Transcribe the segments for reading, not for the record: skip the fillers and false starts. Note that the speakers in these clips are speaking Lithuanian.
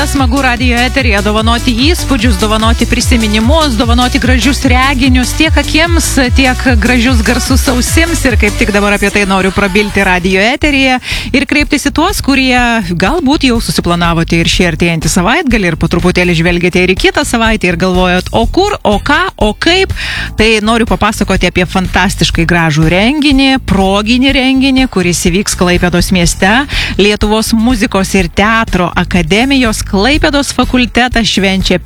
visada smagu radijo eteryje dovanoti įspūdžius, dovanoti prisiminimus, dovanoti gražius reginius tiek akims, tiek gražius garsus ausims. Ir kaip tik dabar apie tai noriu prabilti radijo eteryje ir kreiptis į tuos, kurie galbūt jau susiplanavote ir šį artėjantį savaitgalį ir po truputėlį žvelgėte ir į kitą savaitę ir galvojot, o kur, o ką, o kaip. Tai noriu papasakoti apie fantastiškai gražų renginį, proginį renginį, kuris įvyks Klaipėdos mieste. Lietuvos muzikos ir teatro akademijos Klaipėdos fakultetas švenčia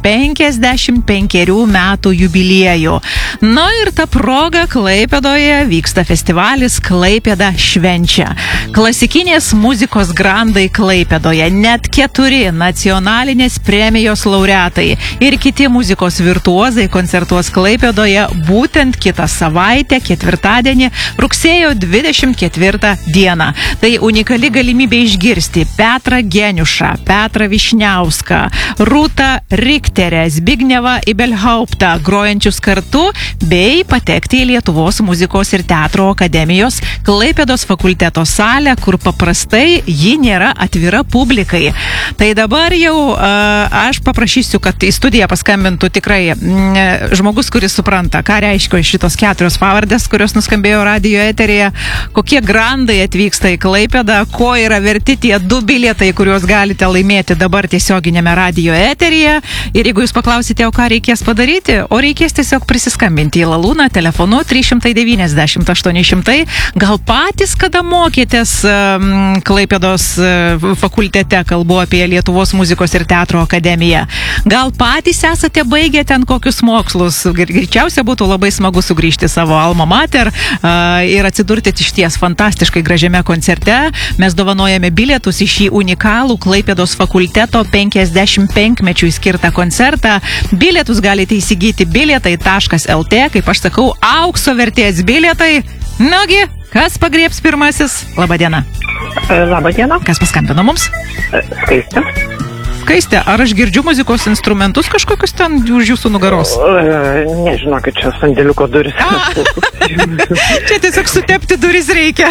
55 metų jubiliejų. Na ir ta proga Klaipėdoje vyksta festivalis Klaipėda švenčia. Klasikinės muzikos grandai Klaipėdoje, net 4 nacionalinės premijos laureatai ir kiti muzikos virtuozai koncertuos Klaipėdoje būtent kitą savaitę, ketvirtadienį, rugsėjo 24 dieną. Tai unikali galimybė išgirsti Petrą Geniušą, Petrą Višniauską, Rūtą Richterę, Zbignevą Ibelhauptą grojančius kartu bei patekti į Lietuvos muzikos ir teatro akademijos Klaipėdos fakulteto salę, kur paprastai ji nėra atvira publikai. Tai dabar jau aš paprašysiu, kad į studiją paskambintų tikrai žmogus, kuris supranta, ką reiškia šitos 4 pavardės, kurios nuskambėjo radijo eteryje, kokie grandai atvyksta į Klaipėdą, ko yra verti tie 2 bilietai, kuriuos galite laimėti dabar tiesioginėme radijo eteryje. Ir jeigu jūs paklausite, o ką reikės padaryti, o reikės tiesiog prisiskambinti į Lalūną telefonu 390 800, gal patys kada mokėtės Klaipėdos fakultete, kalbu apie Lietuvos muzikos ir teatro akademiją, gal patys esate baigę ten kokius mokslus, greičiausia būtų labai smagu sugrįžti savo alma mater ir atsidurti išties fantastiškai gražiame koncerte. Mes dovanojame bilietus į šį unikalų Klaipėdos fakulteto 55-mečiui skirtą koncertą. Bilietus galite įsigyti bilietai.lt, kaip aš sakau, aukso vertės bilietai. Nagi, kas pagriebs pirmasis? Labadiena. Labadiena. Kas paskambino mums? Skaistė. Skaistė, ar aš girdžiu muzikos instrumentus kažkokius ten už jūsų nugaros? Nežinokit, čia sandėliuko duris. Čia tiesiog sutepti duris reikia.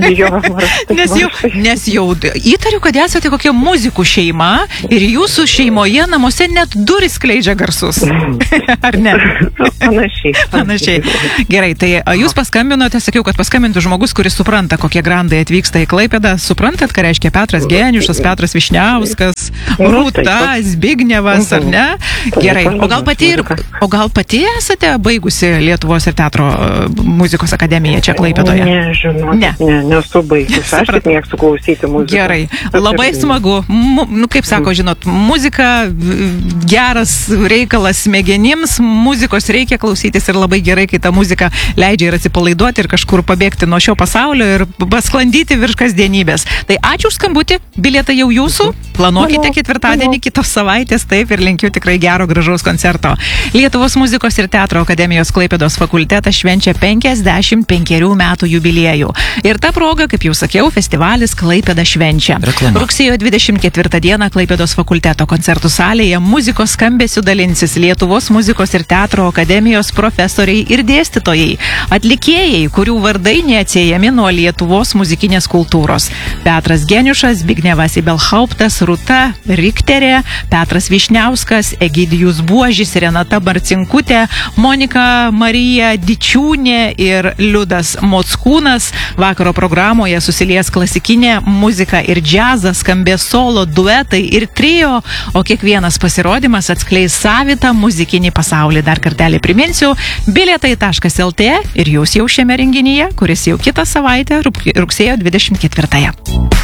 Nes jau įtariu, kad esate kokia muzikų šeima ir jūsų šeimoje namuose net duris skleidžia garsus. Ar ne? Panašiai. Gerai, tai jūs paskambinote, sakiau, kad paskambintų žmogus, kuris supranta, kokie grandai atvyksta į Klaipėdą. Suprantat, ką reiškia Petras Geniušas, Petras Višniauskas, Rūta, Zbignevas, ar ne? Gerai, o gal pati esate baigusi Lietuvos ir teatro muzikos akademiją čia Klaipėdoje? Nesu baigusi. Aš tik mėgstu klausyti muziką. Gerai, labai smagu. Kaip sako, žinot, muzika geras reikalas smegenims, muzikos reikia klausytis ir labai gerai, kai ta muzika leidžia ir atsipalaiduoti ir kažkur pabėgti nuo šio pasaulio ir pasklandyti virš kasdienybės. Tai ačiū už skambutį, bilietai jau jūsų, planuokite ketvirtadienį kitos savaitės, taip, ir linkiu tikrai gero, gražaus koncerto. Lietuvos muzikos ir teatro akademijos Klaipėdos fakultetas švenčia 55 metų jubiliejų. Ir ta proga, kaip jau sakiau, festivalis Klaipėda švenčia. Reklama. Rugsėjo 24 dieną Klaipėdos fakulteto koncertų salėje muzikos skambesiu dalinsis Lietuvos muzikos ir teatro akademijos profesoriai ir dėstytojai, atlikėjai, kurių vardai neatsiejami nuo Lietuvos muzikinės kultūros. Petras Geniušas, Zbignevas Ibelhauptas, Rūta Richterė, Petras Višniauskas, Egidijus Buožis, Renata Marcinkutė, Monika Marija Dičiūnė ir Liudas Mockūnas. Vakaro programoje susilies klasikinė muzika ir džiazas, skambės solo, duetai ir trio, o kiekvienas pasirodymas atskleis savitą muzikinį pasaulį. Dar kartelį priminsiu, bilietai.lt ir jūs jau šiame renginyje, kuris jau kitą savaitę, rugsėjo 24.